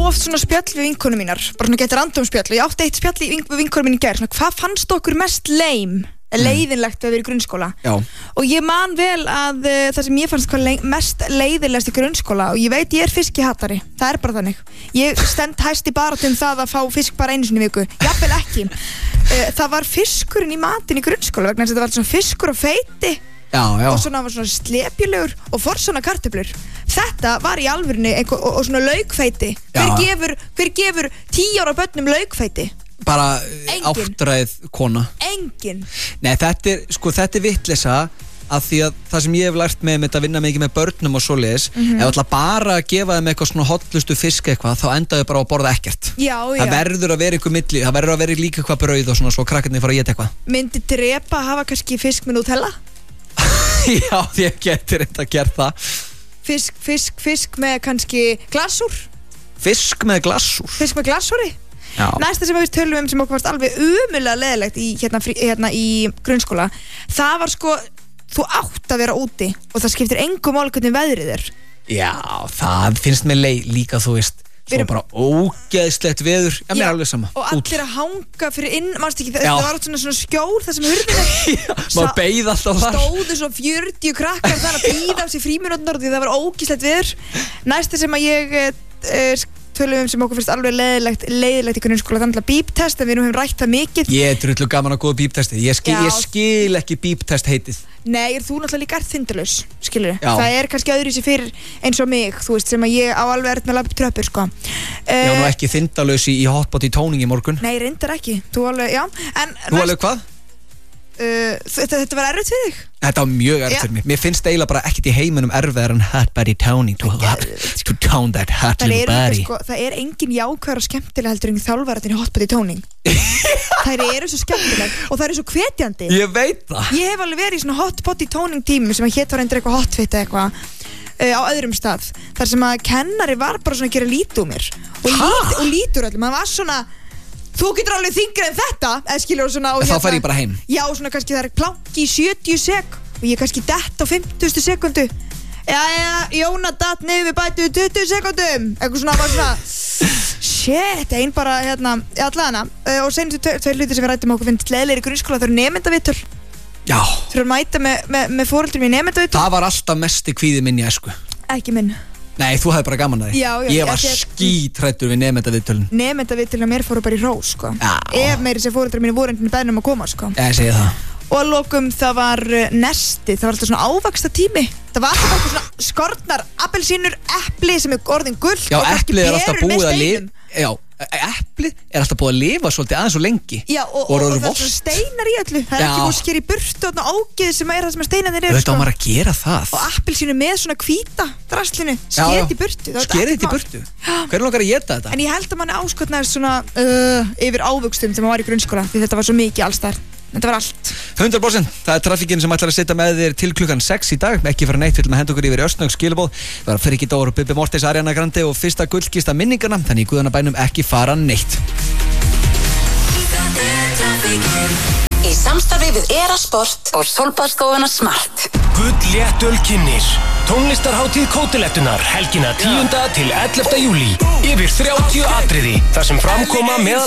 oft svona spjall við vinkonum mínar, bara svona getur random spjall, og ég átti eitt spjall við vinkonum mín í gær, svona hvað fannst okkur mest leiðinlegt að vera í grunnskóla? Já. Og ég man vel að það sem ég fannst mest leiðinlegast í grunnskóla, og ég veit ég er fiskihatari, það er bara þannig. Ég stend hæst í baráttu það að fá fisk bara einu sinni í viku, jafnvel ekki. Það var fiskurinn í matinn í grunnskóla, vegna þess að þetta var svona fiskur og feiti. Já. Og svona var svona slepjulegur og fór svona kartöflur. Þetta var í alvörunni og svona laukfeiti. Hver gefur 10 ára börnum laukfeiti? Bara áttræð kona. Engin. Nei, þetta er vitleysa að því að það sem ég hef lært með þetta að vinna mikið með börnum og svoleiðis, ef ætla bara að gefa þeim eitthvað svona hotlustu fisk eitthvað, þá enda þau bara að borða ekkert. Já. Það verður að vera ykkur milli, það verður að vera líka eitthvað brauð og svona svo krakkarnir fara að éta eitthvað. Myndi drepa að hafa kannski fisk með Nutella? Já, ég geti reynda að gera það. Fisk með kannski glasúr? Fisk með glasúr? Fisk með glasúri? Já. Næsta sem við tölum sem okkur varst alveg umulega leðilegt í hérna í grunnskóla, það var sko, þú átt að vera úti og það skiptir engu máli hvernig veðrið er. Já, það finnst mér líka, þú veist, svo bara ógeðslegt veður. Já, mér er alveg sama. Og allir að hanga fyrir inn, mannst ekki, það var svona skjór það sem hurðin maður beið alltaf þar. Stóðu svo 40 krakkar þar að bíða af sér frímínúturnar því það var ógeðslegt veður. Næsta sem að ég tölum sem okkur finnst alveg leiðilegt í grunnskóla, þannig að bíptest, en við höfum rætt það mikið. Ég er drullu gaman að góða bíptesti. Ég skil ekki bíptest heitið. Nei, þú náttúrulega líka þindalaus, skilur þið. Það er kannski öðruvísi fyrir eins og mig, þú veist, sem að ég á alveg erfitt með að labba upp tröppur, sko. Já, nú ekki þindalaus í hotpot í tóning í morgun. Nei, reyndar ekki. Þú alveg, já. Þú alveg hvað? Þetta var erfitt fyrir þig? Þetta var mjög erfitt fyrir mig. Mér finnst eiginlega bara ekkert í heiminum erfiðar en hot body toning to tone that hot little body. Það er engin jákvæður og skemmtilega heldur en þjálfararnir í hot body toning. Þær eru svo skemmtileg og þær eru svo hvetjandi. Ég veit það. Ég hef alveg verið í svona hot body toning tímum sem að hét var endur eitthvað hotfit eitthvað á öðrum stað. Þar sem að kennari var bara svona að gera lítið úr mér og lítur öllum. Hann var svona, þú getur alveg þyngra en þetta, eða skilur og svona. Og þá fær ég bara heim. Já, svona kannski það er planki í 70 sek og ég kannski dett á 50 sekundu. Jóna datt niður við bætu 20 sekundum. Eitthvað svona, bara svona, shit, einn bara, allavega. Og senustu tveir hluti sem við rættum okkur finnst leiðilegir í grunnskóla, það eru nemendavittöl. Já. Þú eru að mæta með foreldrum í nemendavittöl. Það var alltaf mesti kvíði minn í æsku. Ekki minn. Nei, þú hefði bara gaman að því. Já, ég var skítræddur við nemendavitölun. Nemendavitölun að mér fóru bara í rós, sko. Já. Ef meiri sem foreldrar mínu voru einhvern beðnum að koma, sko. Ég segi það. Og að lokum það var nesti, það var alltaf svona ávaxta tími. Það var alltaf eitthvað svona skornar appelsínur, epli sem er orðin gult. Já, eplið er alltaf búið að lifa. Já, eplið er alltaf búið að lifa svolítið aðeins og lengi. Já, og það er svona steinar í öllu. Það er ekki búið að skera í burtu og ágið sem er það sem steinarnir eru. Þetta á maður að gera það. Og appelsínu með svona hvíta draslinu, skerið í burtu. Skerið í burtu? Hver langar að éta þetta? En ég held að mann áskotnaðist svona yfir ávöxtum þegar maður var í grunnskóla því þetta var svo mikið alls þar. Þetta var allt 100%, það er traffíkin sem ætlar að setja með þér til klukkan 6 í dag ekki fyrir neitt, við ætlum að henda okkur yfir í Östnögg skilabóð það var Frikki Dór, Bubbi Mortens, Ariana Grande og fyrsta gullkista minningarna þannig í guðanabænum ekki fara neitt Í samstarfi við Erasport og Sólbaðsstofuna Smart Gull léttöl kynnir Tónlistarhátíð Kótilettunar helgina 10. til 11. júlí Yfir 30 atriði þar sem framkoma meðal